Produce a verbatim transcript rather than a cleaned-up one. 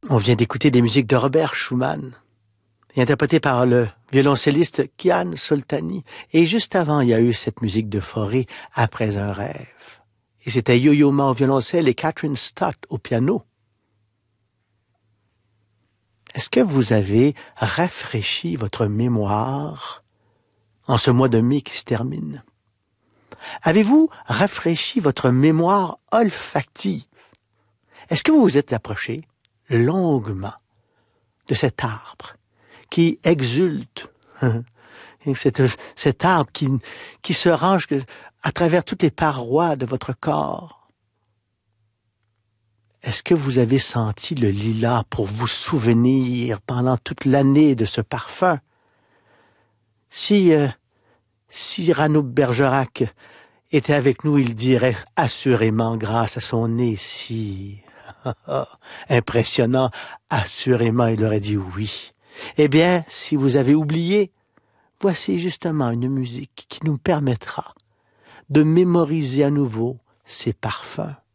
On vient d'écouter des musiques de Robert Schumann, interprétées par le violoncelliste Kian Soltani. Et juste avant, il y a eu cette musique de Fauré, Après un rêve. Et c'était Yo-Yo Ma au violoncelle et Catherine Stott au piano. Est-ce que vous avez rafraîchi votre mémoire en ce mois de mai qui se termine? Avez-vous rafraîchi votre mémoire olfactive? Est-ce que vous vous êtes approché longuement de cet arbre qui exulte, cet, cet arbre qui, qui se range à travers toutes les parois de votre corps? Est-ce que vous avez senti le lilas pour vous souvenir pendant toute l'année de ce parfum? Si, euh, si Rano Bergerac était avec nous, il dirait assurément grâce à son nez si impressionnant, assurément il aurait dit oui. Eh bien, si vous avez oublié, voici justement une musique qui nous permettra de mémoriser à nouveau ces parfums.